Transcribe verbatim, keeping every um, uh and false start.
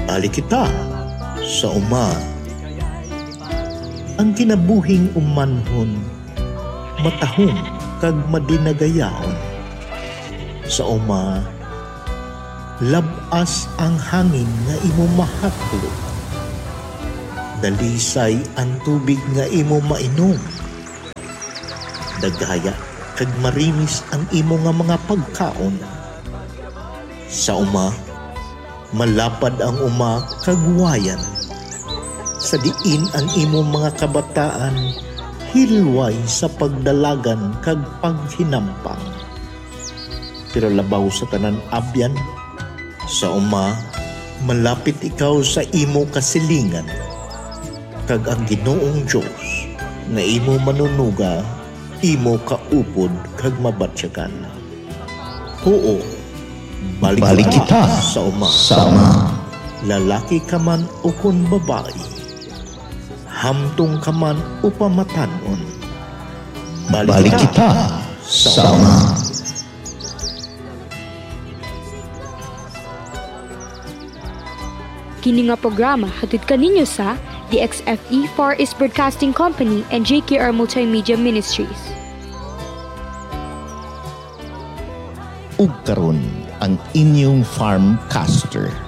Balik kita sa uma. Ang kinabuhing umanhon, matahong kag madinagayaon. Sa uma, labas ang hangin nga imo mahatlo. Dalisay ang tubig nga imo mainom. Dagaya kag marimis ang imo nga mga pagkaon. Sa uma, malapad ang uma kagwayan. Sa diin ang imo mga kabataan, hilway sa pagdalagan kag paghinampang. Pero labaw sa tanan abyan, sa uma, malapit ikaw sa imo kasilingan. Kag ang Ginoong Diyos na imo manunuga, imo kaupod kag mabatsyagan. Oo, balik, balik kita sa uma. Sa uma. Lalaki ka man o kun babae, hamtong ka man o pamatanon, balik, balik kita sa uma. Kini nga programa hatid kaninyo sa D X F E Far East Broadcasting Company and J K R Multimedia Ministries. Ug karon ang inyong farmcaster.